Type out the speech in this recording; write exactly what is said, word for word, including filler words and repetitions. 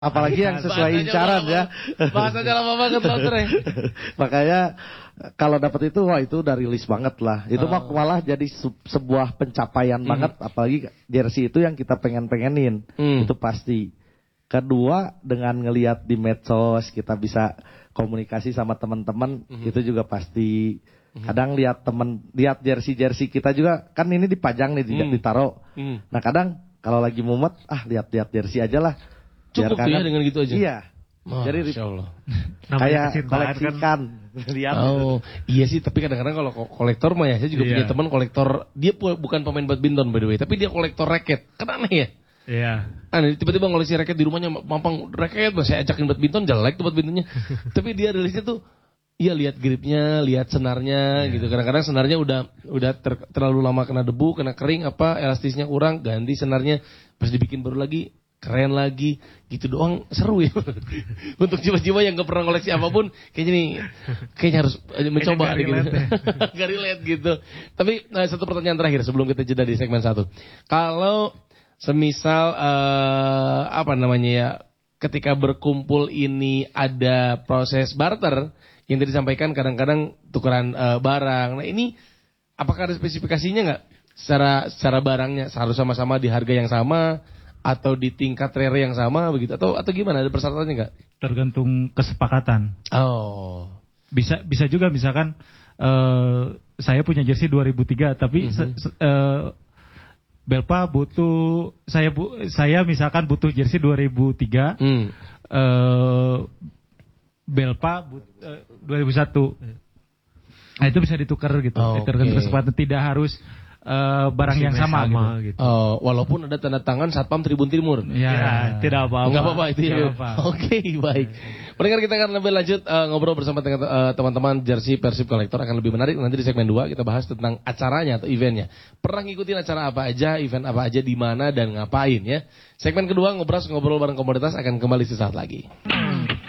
Apalagi yang sesuai incaran ya. Bahasanya lama banget loh ya. Makanya kalau dapat itu wah itu udah rilis banget lah. Itu mah oh. malah jadi su- sebuah pencapaian hmm. banget. Apalagi jersey itu yang kita pengen-pengenin. Hmm. Itu pasti. Kedua dengan ngelihat di medsos kita bisa komunikasi sama teman-teman hmm. itu juga pasti. Kadang lihat teman lihat jersey-jersey kita juga kan ini dipajang nih hmm. ditaruh. Hmm. Nah kadang kalau lagi mumet ah lihat-lihat jersey aja lah. Cukup tuh ya dengan gitu aja. Iya. Oh, jadi Allah. Kayak koleksikan kan. Lihat. Oh, iya sih tapi kadang-kadang kalau kolektor mah ya saya juga iya. punya teman kolektor, dia bukan pemain badminton by the way, tapi dia kolektor raket. Kan aneh ya? Iya. Aneh tiba-tiba ngoleksi raket di rumahnya mampang raket, saya ajakin badminton jelek tuh badmintonnya. Tapi dia rilisnya tuh iya lihat gripnya, lihat senarnya yeah. gitu. Kadang-kadang senarnya udah udah ter, terlalu lama kena debu, kena kering apa elastisnya kurang, ganti senarnya, pas dibikin baru lagi keren lagi, gitu doang seru ya. Untuk jiwa-jiwa yang gak pernah koleksi apapun, kayaknya nih, kayaknya harus mencoba kayaknya gitu. Gak relate gitu. Tapi nah, satu pertanyaan terakhir sebelum kita jeda di segmen satu. Kalau semisal uh, apa namanya ya, ketika berkumpul ini ada proses barter yang tadi disampaikan kadang-kadang tukeran uh, barang. Nah ini apakah ada spesifikasinya nggak? Secara secara barangnya harus sama-sama di harga yang sama? Atau di tingkat rare yang sama begitu atau atau gimana, ada persyaratannya nggak? Tergantung kesepakatan. Oh, bisa bisa juga misalkan uh, saya punya jersey dua ribu tiga tapi mm-hmm. se, se, uh, Belpa butuh saya bu, saya misalkan butuh jersey dua ribu tiga mm. uh, Belpa but, uh, dua ribu satu. Nah itu bisa ditukar gitu. Oh, tergantung okay. kesepakatan, tidak harus Uh, barang yang sama, sama gitu. gitu. Uh, walaupun ada tanda tangan Satpam Tribun Timur. Ya, ya tidak apa-apa. Enggak apa-apa itu ya. Oke, okay, baik. Pendengar kita akan lebih lanjut uh, ngobrol bersama dengan uh, teman-teman Jersey Persib Kolektor, akan lebih menarik nanti di segmen dua kita bahas tentang acaranya atau eventnya. Pernah ngikutin acara apa aja, event apa aja, di mana dan ngapain ya. Segmen kedua ngobrol ngobrol bareng komoditas akan kembali sesaat lagi.